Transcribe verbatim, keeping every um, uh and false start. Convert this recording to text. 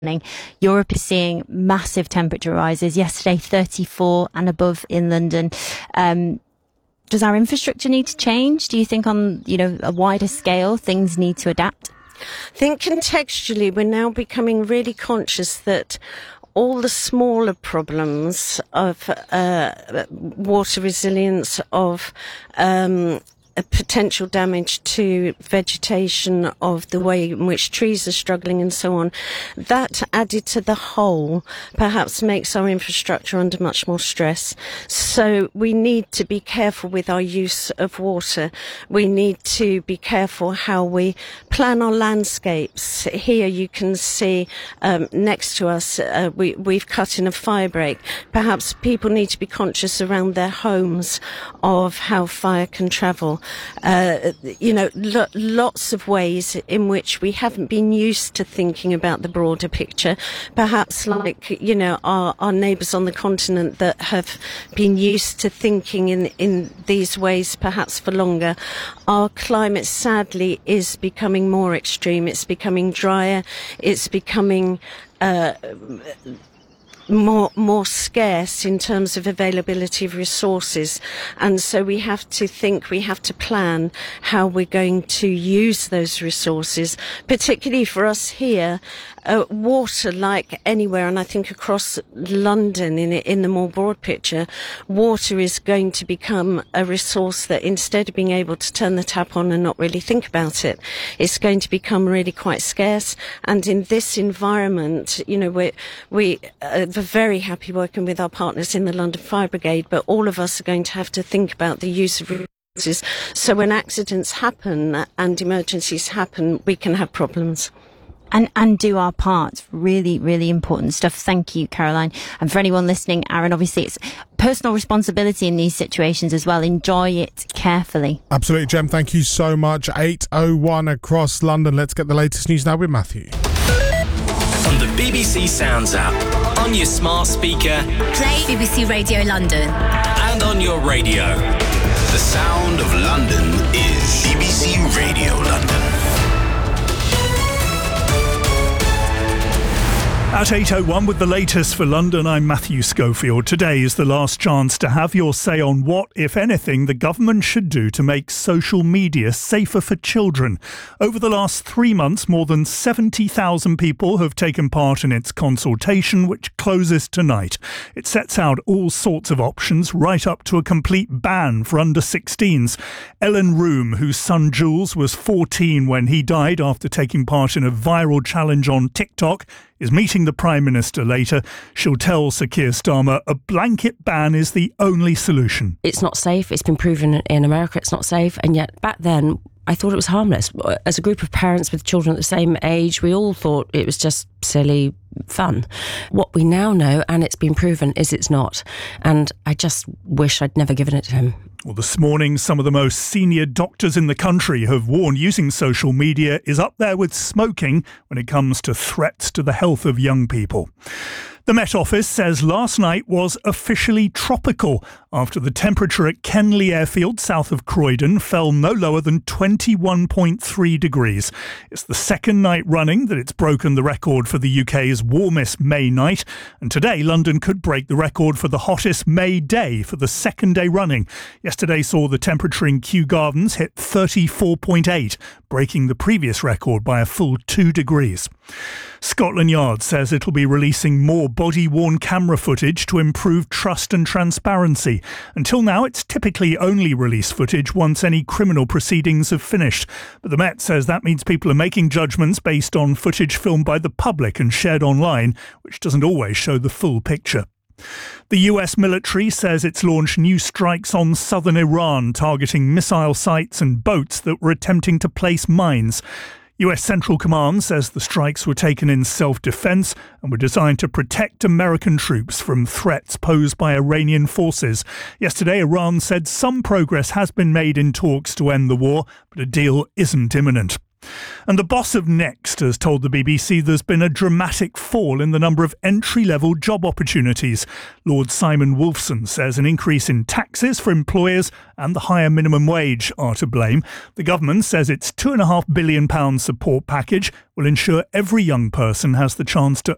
Europe is seeing massive temperature rises. Yesterday, thirty-four and above in London. Um, does our infrastructure need to change? Do you think on, you know, a wider scale, things need to adapt? I think contextually, we're now becoming really conscious that all the smaller problems of uh, water resilience, of um, a potential damage to vegetation, of the way in which trees are struggling and so on, that added to the whole perhaps makes our infrastructure under much more stress. So we need to be careful with our use of water. We need to be careful how we plan our landscapes. Here you can see um, next to us uh, we, we've cut in a fire break. Perhaps people need to be conscious around their homes of how fire can travel. Uh, you know, lo- lots of ways in which we haven't been used to thinking about the broader picture. Perhaps like, you know, our, our neighbours on the continent that have been used to thinking in, in these ways perhaps for longer. Our climate, sadly, is becoming more extreme. It's becoming drier. It's becoming uh, more more scarce in terms of availability of resources, and so we have to think, we have to plan how we're going to use those resources, particularly for us here. Uh, water, like anywhere, and I think across London in in the more broad picture, water is going to become a resource that instead of being able to turn the tap on and not really think about it, it's going to become really quite scarce. And in this environment, you know, we we are very happy working with our partners in the London Fire Brigade, but all of us are going to have to think about the use of resources. So when accidents happen and emergencies happen, we can have problems. And, and do our part. Really, really important stuff. Thank you, Caroline. And for anyone listening, Aaron, obviously it's personal responsibility in these situations as well. Enjoy it carefully. Absolutely, Jem. Thank you so much. eight oh one across London. Let's get the latest news now with Matthew. On the B B C Sounds app, on your smart speaker, play B B C Radio London, and on your radio. The sound of London is B B C Radio London. At eight oh one with the latest for London, I'm Matthew Schofield. Today is the last chance to have your say on what, if anything, the government should do to make social media safer for children. Over the last three months, more than seventy thousand people have taken part in its consultation, which closes tonight. It sets out all sorts of options, right up to a complete ban for under sixteens. Ellen Room, whose son Jules was fourteen when he died after taking part in a viral challenge on TikTok, is meeting the Prime Minister later. She'll tell Sir Keir Starmer a blanket ban is the only solution. It's not safe. It's been proven in America it's not safe. And yet back then, I thought it was harmless. As a group of parents with children at the same age, we all thought it was just silly fun. What we now know, and it's been proven, is it's not. And I just wish I'd never given it to him. Well, this morning, some of the most senior doctors in the country have warned using social media is up there with smoking when it comes to threats to the health of young people. The Met Office says last night was officially tropical after the temperature at Kenley Airfield south of Croydon fell no lower than twenty-one point three degrees. It's the second night running that it's broken the record for the U K's warmest May night, and today London could break the record for the hottest May day for the second day running. Yesterday saw the temperature in Kew Gardens hit thirty-four point eight, breaking the previous record by a full two degrees. Scotland Yard says it'll be releasing more body-worn camera footage to improve trust and transparency. Until now, it's typically only released footage once any criminal proceedings have finished. But the Met says that means people are making judgments based on footage filmed by the public and shared online, which doesn't always show the full picture. The U S military says it's launched new strikes on southern Iran, targeting missile sites and boats that were attempting to place mines. U S Central Command says the strikes were taken in self-defense and were designed to protect American troops from threats posed by Iranian forces. Yesterday, Iran said some progress has been made in talks to end the war, but a deal isn't imminent. And the boss of Next has told the B B C there's been a dramatic fall in the number of entry-level job opportunities. Lord Simon Wolfson says an increase in taxes for employers and the higher minimum wage are to blame. The government says its two point five billion pounds support package will ensure every young person has the chance to